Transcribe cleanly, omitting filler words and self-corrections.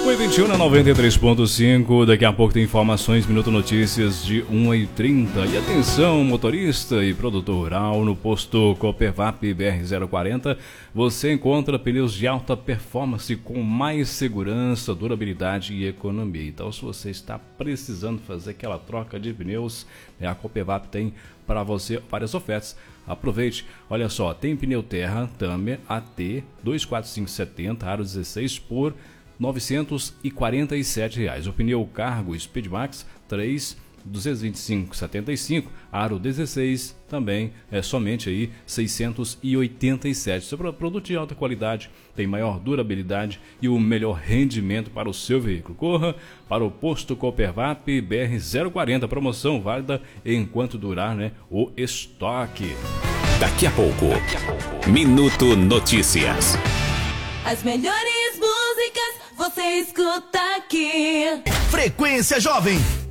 1h21 na 93.5. Daqui a pouco tem informações, Minuto Notícias de 1h30. E atenção, motorista e produtor rural, no posto Copervap BR-040 você encontra pneus de alta performance com mais segurança, durabilidade e economia. Então, se você está precisando fazer aquela troca de pneus, a Copervap tem para você várias ofertas. Aproveite, olha só, tem pneu Terra Tamer AT 24570 aro 16 por R$ 947. O pneu Cargo Speedmax 3 225,75 aro 16 também é somente aí 687. Seu produto de alta qualidade tem maior durabilidade e o melhor rendimento para o seu veículo. Corra para o posto Copervap BR-040, promoção válida enquanto durar, o estoque. Daqui a pouco, Minuto Notícias. As melhores músicas você escuta aqui. Frequência Jovem.